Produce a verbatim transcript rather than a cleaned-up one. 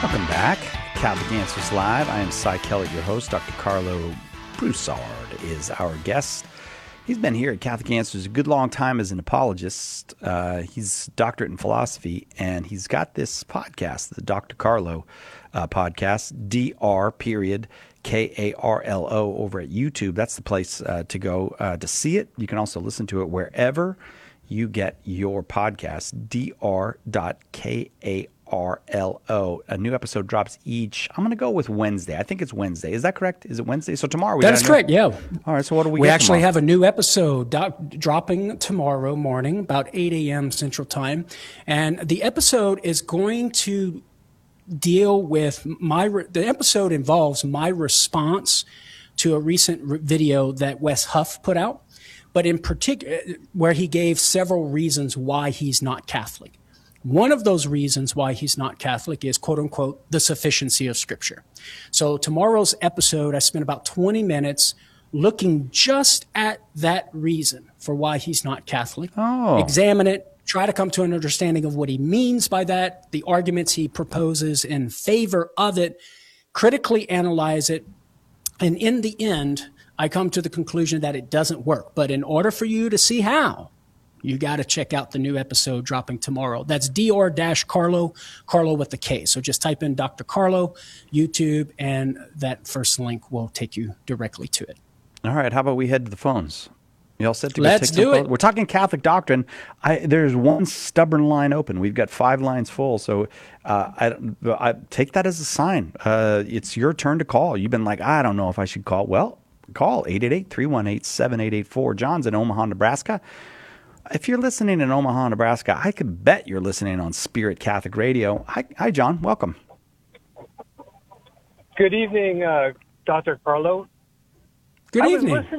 Welcome back. Catholic Answers Live. I am Cy Kellett, your host. Doctor Carlo Broussard is our guest. He's been here at Catholic Answers a good long time as an apologist. Uh, he's doctorate in philosophy, and he's got this podcast, the Doctor Carlo uh, podcast, D R period K A R L O over at YouTube. That's the place uh, to go uh, to see it. You can also listen to it wherever you get your podcast, D R K A R L O. A new episode drops each, I'm going to go with Wednesday. I think it's Wednesday. Is that correct? Is it Wednesday? So tomorrow we That is new... correct, yeah. All right, so what do we We get actually tomorrow? have a new episode doc- dropping tomorrow morning, about eight a.m. Central Time. And the episode is going to deal with my, re- the episode involves my response to a recent re- video that Wes Huff put out, but in particular, where he gave several reasons why he's not Catholic. One of those reasons why he's not Catholic is, quote unquote, the sufficiency of Scripture. So tomorrow's episode, I spent about twenty minutes looking just at that reason for why he's not Catholic. Oh. Examine it, try to come to an understanding of what he means by that, the arguments he proposes in favor of it, critically analyze it, and in the end, I come to the conclusion that it doesn't work. But in order for you to see how, you got to check out the new episode dropping tomorrow. That's D R Carlo, Carlo with the K. So just type in Doctor Carlo, YouTube, and that first link will take you directly to it. All right, how about we head to the phones? You all set to go Let's take some do phones? it. We're talking Catholic doctrine. I, there's one stubborn line open. We've got five lines full, so uh, I, I take that as a sign. Uh, it's your turn to call. You've been like, I don't know if I should call. Well, call eight eight eight, three one eight, seven eight eight four. John's in Omaha, Nebraska. If you're listening in Omaha, Nebraska, I could bet you're listening on Spirit Catholic Radio. Hi, hi John. Welcome. Good evening, uh, Doctor Carlo. Good I evening. Was listening